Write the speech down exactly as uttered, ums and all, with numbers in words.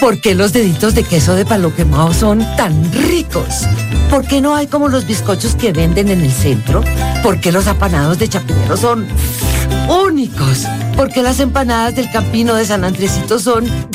¿Por qué los deditos de queso de palo quemado son tan ricos? ¿Por qué no hay como los bizcochos que venden en el centro? ¿Por qué los apanados de Chapinero son únicos? ¿Por qué las empanadas del Campino de San Andresito son